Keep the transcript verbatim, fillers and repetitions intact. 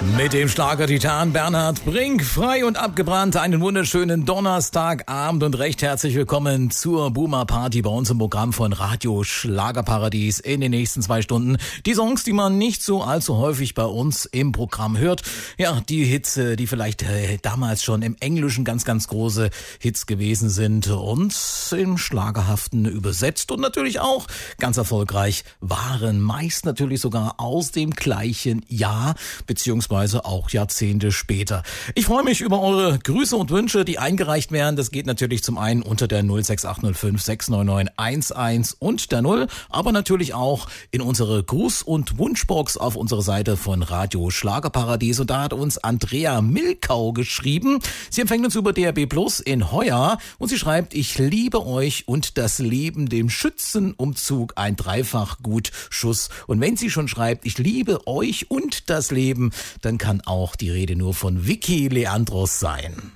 Mit dem Schlagertitan Bernhard Brink, frei und abgebrannt, einen wunderschönen Donnerstagabend und recht herzlich willkommen zur Boomer Party bei uns im Programm von Radio Schlagerparadies in den nächsten zwei Stunden. Die Songs, die man nicht so allzu häufig bei uns im Programm hört. Ja, die Hits, die vielleicht äh, damals schon im Englischen ganz, ganz große Hits gewesen sind und im Schlagerhaften übersetzt und natürlich auch ganz erfolgreich waren. Meist natürlich sogar aus dem gleichen Jahr, beziehungsweise auch Jahrzehnte später. Ich freue mich über eure Grüße und Wünsche, die eingereicht werden. Das geht natürlich zum einen unter der null sechs acht null fünf sechs neun neun eins eins und der null, aber natürlich auch in unsere Gruß- und Wunschbox auf unserer Seite von Radio Schlagerparadies. Und da hat uns Andrea Milkau geschrieben. Sie empfängt uns über D R B Plus in Heuer und sie schreibt: Ich liebe euch und das Leben dem Schützenumzug, ein Dreifach-Gut-Schuss. Und wenn sie schon schreibt, ich liebe euch und das Leben, dann kann auch die Rede nur von Vicky Leandros sein.